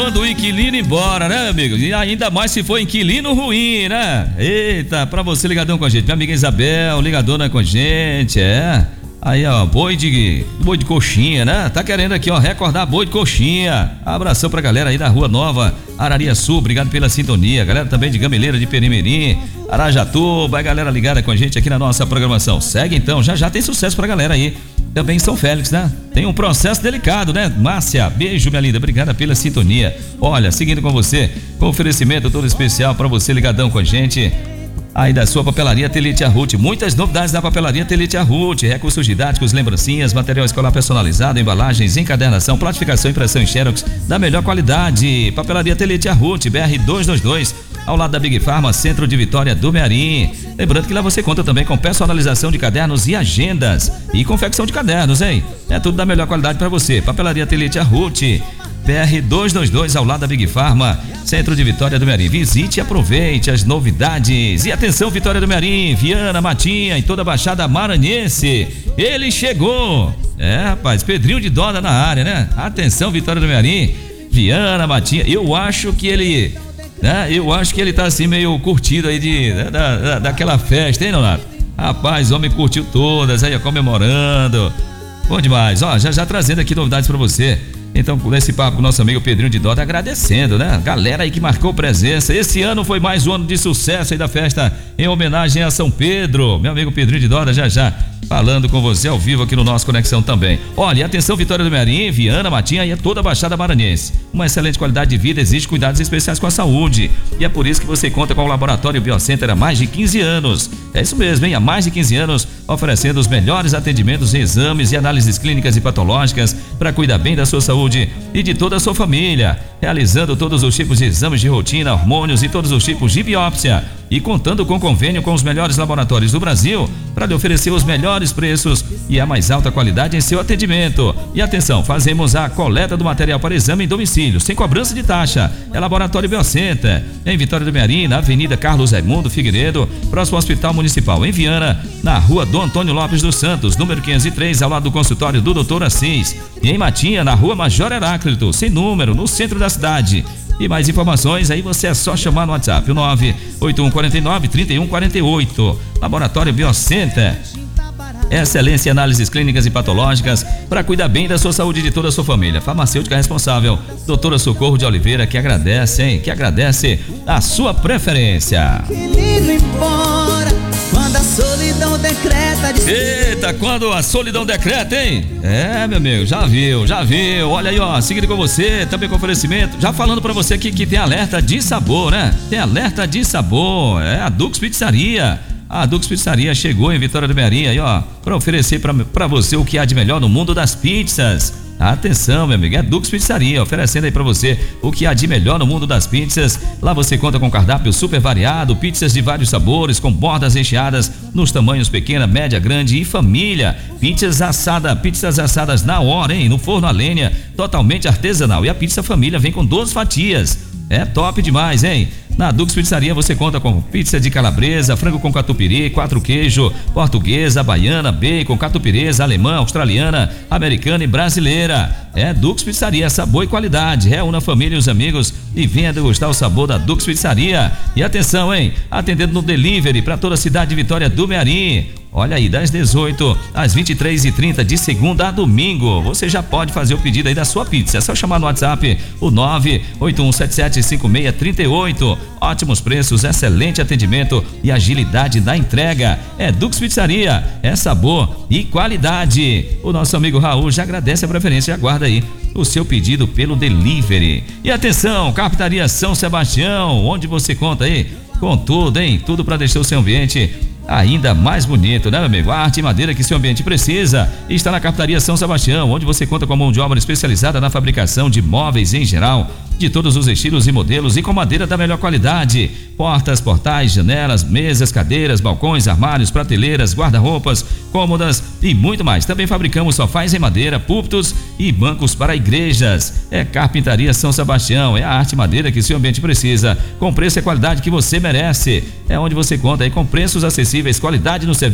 mandando o inquilino embora, né, amigo? E ainda mais se for inquilino ruim, né? Eita, pra você ligadão com a gente. Minha amiga Isabel, ligadona com a gente, Aí, ó, boi de coxinha, né? Tá querendo aqui, ó, recordar boi de coxinha. Abração pra galera aí da Rua Nova, Araria Sul, obrigado pela sintonia. Galera também de Gameleira, de Perimirim, Arajatuba, a galera ligada com a gente aqui na nossa programação. Segue então, já tem sucesso pra galera aí. Também em São Félix, né? Tem um processo delicado, né? Márcia, beijo, minha linda, obrigada pela sintonia. Olha, seguindo com você, com oferecimento todo especial pra você ligadão com a gente. Aí da sua papelaria Telite Arrute, muitas novidades da papelaria Telite Arrute, recursos didáticos, lembrancinhas, material escolar personalizado, embalagens, encadernação, plastificação, impressão em xerox da melhor qualidade. Papelaria Telite Arrute, BR 222, ao lado da Big Pharma, centro de Vitória do Mearim. Lembrando que lá você conta também com personalização de cadernos e agendas e confecção de cadernos, hein? É tudo da melhor qualidade para você. Papelaria Telite Arrute, BR 222, ao lado da Big Pharma, centro de Vitória do Mearim. Visite e aproveite as novidades. E atenção, Vitória do Mearim, Viana, Matinha e toda a Baixada Maranhense. Ele chegou. Rapaz, Pedrinho de Doda na área, né? Atenção, Vitória do Mearim, Viana, Matinha. Eu acho que ele tá assim meio curtido aí daquela festa, hein, Leonardo? Rapaz, o homem curtiu todas, aí comemorando. Bom demais. Ó, já trazendo aqui novidades pra você. Então, nesse papo com o nosso amigo Pedrinho de Doda, agradecendo, né? Galera aí que marcou presença. Esse ano foi mais um ano de sucesso aí da festa em homenagem a São Pedro. Meu amigo Pedrinho de Doda já falando com você ao vivo aqui no nosso Conexão também. Olha, atenção, Vitória do Mearim, Viana, Matinha e toda a Baixada Maranhense. Uma excelente qualidade de vida exige cuidados especiais com a saúde. E é por isso que você conta com o Laboratório Biocenter há mais de 15 anos. É isso mesmo, hein? Há mais de 15 anos, oferecendo os melhores atendimentos, exames e análises clínicas e patológicas para cuidar bem da sua saúde e de toda a sua família. Realizando todos os tipos de exames de rotina, hormônios e todos os tipos de biópsia. E contando com convênio com os melhores laboratórios do Brasil para lhe oferecer os melhores preços e a mais alta qualidade em seu atendimento. E atenção, fazemos a coleta do material para exame em domicílio, sem cobrança de taxa. É Laboratório Biocenter, em Vitória do Mearim, na Avenida Carlos Raimundo Figueiredo, próximo ao Hospital Municipal. Em Viana, na Rua Dom Antônio Lopes dos Santos, número 503, ao lado do consultório do Dr. Assis. E em Matinha, na Rua Major Heráclito, sem número, no centro da cidade. E mais informações, aí você é só chamar no WhatsApp, o 98149-3148. Laboratório Biocenter. Excelência em análises clínicas e patológicas para cuidar bem da sua saúde e de toda a sua família. Farmacêutica responsável, doutora Socorro de Oliveira, que agradece, hein? Que agradece a sua preferência. Quando a solidão decreta. Eita, quando a solidão decreta, hein? Meu amigo, já viu. Olha aí, ó, seguindo com você, também com oferecimento. Já falando pra você aqui que tem alerta de sabor, né? Tem alerta de sabor. É a Dux Pizzaria. A Dux Pizzaria chegou em Vitória do Mearim aí, ó, para oferecer pra você o que há de melhor no mundo das pizzas. Atenção, meu amigo, é Dux Pizzaria, oferecendo aí pra você o que há de melhor no mundo das pizzas. Lá você conta com cardápio super variado, pizzas de vários sabores, com bordas recheadas nos tamanhos pequena, média, grande e família. Pizzas assadas na hora, hein? No forno a lenha, totalmente artesanal. E a pizza família vem com 12 fatias. É top demais, hein? Na Dux Pizzaria você conta com pizza de calabresa, frango com catupiry, 4 queijo, portuguesa, baiana, bacon, catupireza, alemã, australiana, americana e brasileira. É Dux Pizzaria, sabor e qualidade. Reúna a família e os amigos e venha degustar o sabor da Dux Pizzaria. E atenção, hein? Atendendo no delivery para toda a cidade de Vitória do Mearim. Olha aí, das 18 às 23h30, de segunda a domingo. Você já pode fazer o pedido aí da sua pizza. É só chamar no WhatsApp o 981775638. Ótimos preços, excelente atendimento e agilidade na entrega. É Dux Pizzaria, é sabor e qualidade. O nosso amigo Raul já agradece a preferência e aguarda aí o seu pedido pelo delivery. E atenção, Carpintaria São Sebastião, onde você conta aí com tudo, hein? Tudo para deixar o seu ambiente ainda mais bonito, né, meu amigo? A arte e madeira que seu ambiente precisa está na Carpintaria São Sebastião, onde você conta com mão de obra especializada na fabricação de móveis em geral, de todos os estilos e modelos e com madeira da melhor qualidade. Portas, portais, janelas, mesas, cadeiras, balcões, armários, prateleiras, guarda-roupas, cômodas e muito mais. Também fabricamos sofás em madeira, púlpitos e bancos para igrejas. É Carpintaria São Sebastião, é a arte e madeira que seu ambiente precisa, com preço e qualidade que você merece. É onde você conta aí com preços acessíveis, qualidade no serviço.